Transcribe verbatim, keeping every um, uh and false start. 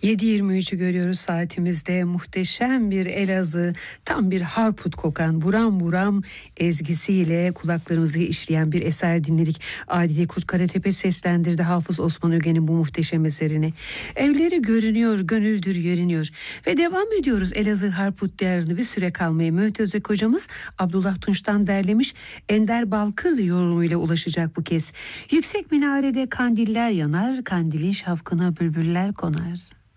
yedi yirmi üçü görüyoruz saatimizde. Muhteşem bir Elazığ, tam bir harput kokan, buram buram ezgisiyle kulaklarımızı işleyen bir eser dinledik. Adile Kurtkaratepe seslendirdi Hafız Osman Öge'nin bu muhteşem eserini. Evleri görünüyor, gönüldür yörünüyor. Ve devam ediyoruz Elazığ harput diyarını bir süre kalmaya. Mehmet Özbek hocamız Abdullah Tunç'tan derlemiş, Ender Balkır yorumuyla ulaşacak bu kez. Yüksek minarede kandiller yanar, kandilin şafkına bülbüller konar.